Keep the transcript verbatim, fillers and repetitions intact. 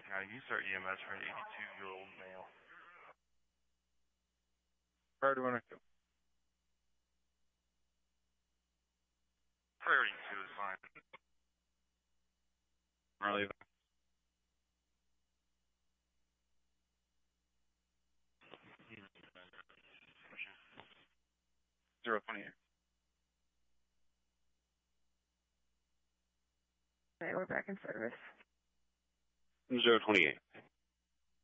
Yeah, you start E M S for an eighty-two-year-old male. Priority one or two? Priority two is fine. Marley. Zero twenty-eight. Okay, we're back in service. Zero twenty-eight.